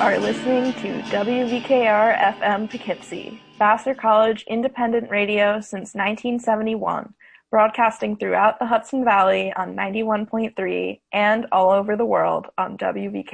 are listening to WVKR-FM Poughkeepsie, Vassar College independent radio since 1971, broadcasting throughout the Hudson Valley on 91.3 and all over the world on WVKR.